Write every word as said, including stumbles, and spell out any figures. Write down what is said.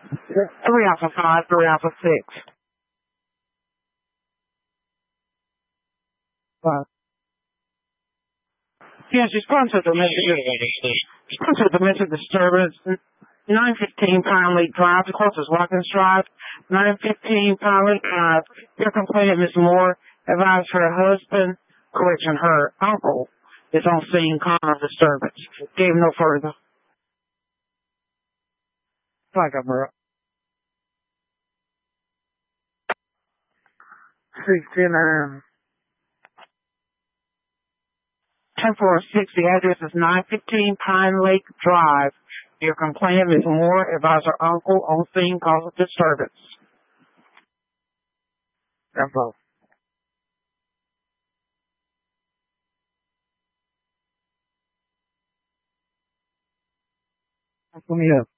Three Alpha five, three Alpha six. Five. Yes, respond to domestic. Respond to domestic disturbance. nine fifteen Pine Lake Drive, the closest Watkins Drive. nine fifteen Pine Lake Drive. Your complainant, Miss Moore, advised her husband, correction, her uncle, is on scene causing disturbance. Gave no further. Like a bro. sixty-nine. ten four six, the address is nine fifteen Pine Lake Drive. Your complainant, Miz Moore, advised her uncle on scene causes disturbance. Info. Let me up.